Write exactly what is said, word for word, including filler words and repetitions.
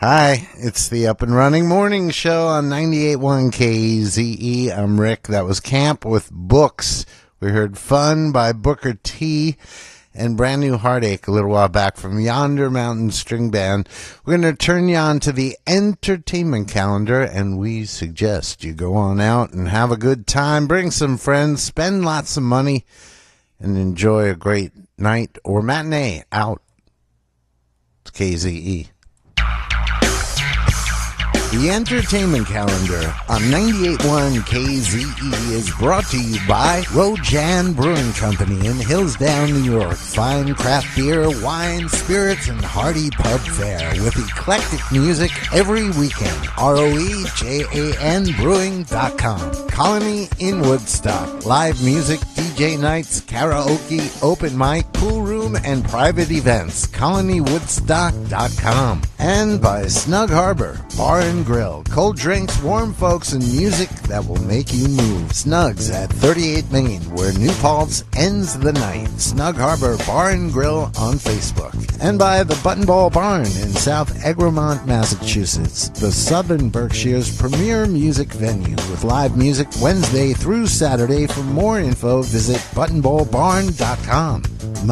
Hi, it's the Up and Running Morning Show on ninety-eight point one K Z E. I'm Rick. That was Camp with Books. We heard Fun by Booker T and Brand New Heartache a little while back from Yonder Mountain String Band. We're going to turn you on to the entertainment calendar, and we suggest you go on out and have a good time, bring some friends, spend lots of money, and enjoy a great night or matinee out. It's K Z E. The entertainment calendar on ninety-eight point one K Z E is brought to you by Rojan Brewing Company in Hillsdown, New York. Fine craft beer, wine, spirits, and hearty pub fare with eclectic music every weekend. R O E J A N Brewing dot com. Colony in Woodstock. Live music, D J nights, karaoke, open mic, pool room, and private events. Colony Woodstock dot com. And by Snug Harbor Bar and Grill. Cold drinks, warm folks, and music that will make you move. Snugs at thirty-eight Main, where New Paltz ends the night. Snug Harbor Bar and Grill on Facebook. And by the Button Ball Barn in South Egremont, Massachusetts, the Southern Berkshire's premier music venue with live music Wednesday through Saturday. For more info, visit button ball barn dot com.